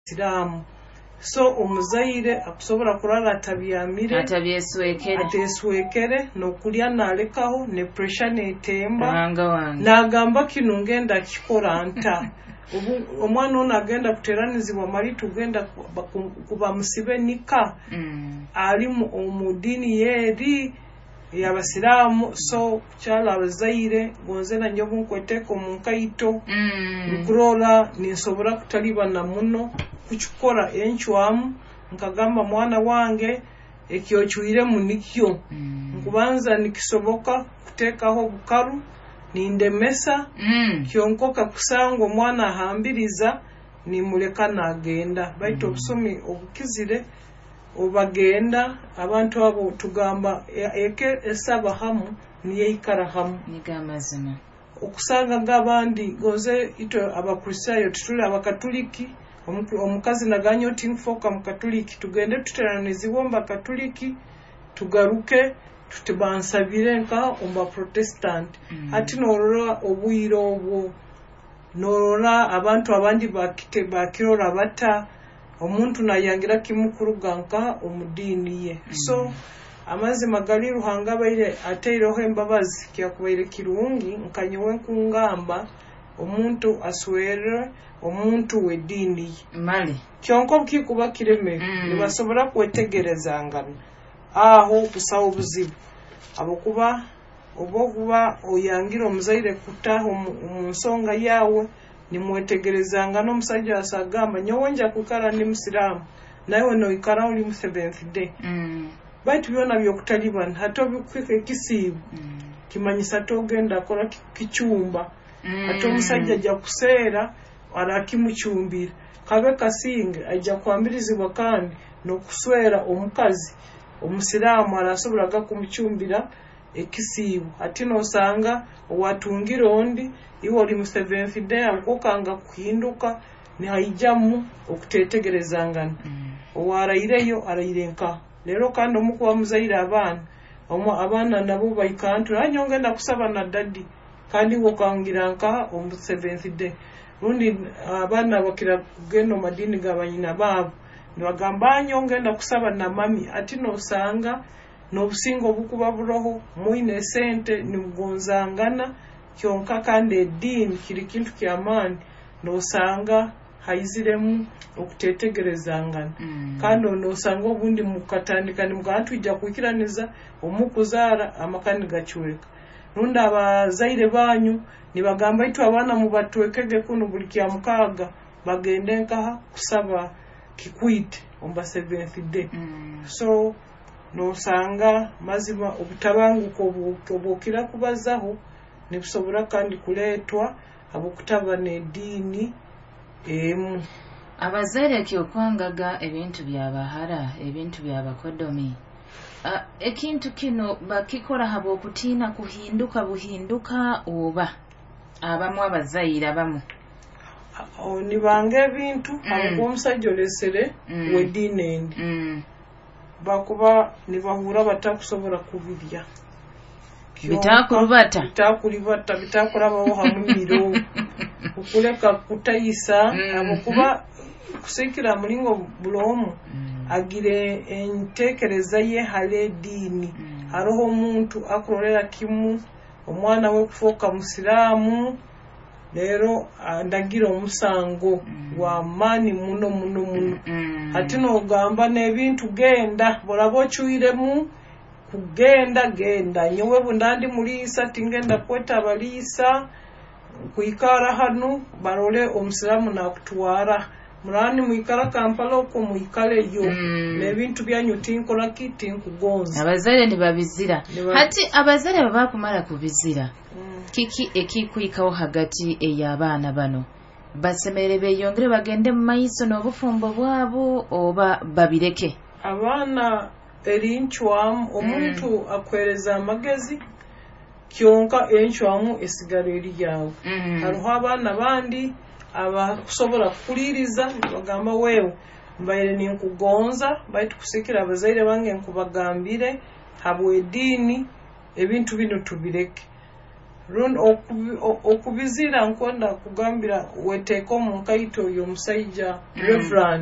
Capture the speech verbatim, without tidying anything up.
siramu so omuzaire akusobora kurara atabyamire atabyeswekere ateswekere nokulya nalekaho ne pressure netemba wanga wanga nagamba kino ngenda kikora nta omwana ono agenda kuteranizibwa mali tugenda kuba musibe nika mm. ali mu dini yeri y'abasiramu so kyala abazaire gonzena nyobu nkweteko mu nkaito mm. nkurola ninsobora kutalibana muno kuchukora enchwamu nkagamba mwana wange ekyochuire munikyo mm. nkubanza nikisoboka kutekaho bukaru nindemesa mm. kyonkoka kusango mwana ahambiriza nimuleka nagenda baito mm. obusomi obukizire obagenda abantu abo tugamba eke esaba hamu niye ikara hamu nigamazima okusanga gabandi goze ito abakristayo tutule abakatoliki omukazi naganyo tinfoka mukatoliki tugende tuteranizibwa mba katoliki tugaruke tutebansabire nka omba protestant mm. ati norora obwiro obwo norora abantu abandi bakite bakirora bata omuntu nayangira kimukuruga nka omudini ye mm. so amazi magali ruhanga baire ateiroho embabazi kyakubaire kirungi nkanyewe nkungamba omuntu aswere omuntu wedini mali kyonko bukikuba kireme mm. nibasobora kwetegerezangana aho kusawo buzibu abokuba obokuba oyangira omuzaire kutaho omunsonga yawe nimwetegerezanga n'omusajja asagamba nyowonja kukara ndi musiramu nawe no ikara oli mu seventh day mm. baitu byona byokutalibana hato bikwike kisibu mm. kimanyisa togenda akora kichumba mm. hato omusajja ajja kuseera arakimuchumbira kabe kasinge ajja kwambirizibwa kandi nokuswera omukazi omusiramu arasobora kumuchumbira ekisibu ati nosanga owatungira ondi iwo oli mu seventh day akokanga kuhinduka ni haijamu okutetegerezangana mm. owarayireyo arayirenka lero kandi omukuba muzaire abana omu abana nabo bayikantu anyongenda kusaba na daddy kandi wokangira nka omu seventh day rundi abana bakira kugenda madini gabanyina babo nibagamba anyongenda kusaba na mami ati nosanga n'obusingo bukuba buroho muine sente nimugonzangana kyonka kandi edini kiri kintu kyamani nosanga haiziremu okutetegerezangana mm. kandi nosanga obundi mukatandika nimugantu ijja kwikiraniza omukuzara amakani gachweka rundi abazaire banyu nibagamba itu abana mubatwekege kuno buli kya mukaga bagende nkaha kusaba kikwite omba seventh day mm. so nosanga mazima obutabanguko obukira kubazaho nibusobora kandi kuletwa abokutaba nedini emu abazaire kyokwangaga ebintu byabahara ebintu byabakodomi uh, ekintu kino bakikora habo okutina kuhinduka buhinduka oba abamu abazaire abamu nibanga ebintu mm. abo omusajja olesere mm. wedini endi mm. bakuba nibahura batakusobora kubirya bitakurubata bitakuribata bitakurabaho hamumiro ukuleka kutayisa mm. abokuba kusikira mulingo bulomu mm. agire entekereza ye hale dini mm. haroho omuntu akurorera kimu omwana we kufoka musiramu lero ndagira omusango mm. wa mani muno muno muno mm. ati nogamba n'ebintu genda bolabo chuiremu kugenda genda nyowe bundandi mulisa tingenda kweta abalisa kuikara hanu barole omusiramu nakutwara murani muikara Kampala uko muikale yo mm. n'ebintu byanyu tinkola kiti nkugonza abazaire nibabizira Niba... hati abazaire babakumara kubizira mm. kiki ekikuikaho hagati ey'abaana bano basemere beyongere bagende mu maiso n'obufumbo bwabo oba babireke abaana erinchwamu omuntu mm. akwereza amagezi kyonka enchwamu esigara eri yawe mm. hariho abaana bandi abakusobora kuliriza bagamba wewe mbaire ninkugonza baitu kusikira abazaire bange nkubagambire habwe dini ebintu bino tubireke Run okubizira nkonda kugambira weteeko mu nkaito yo musajja Reverend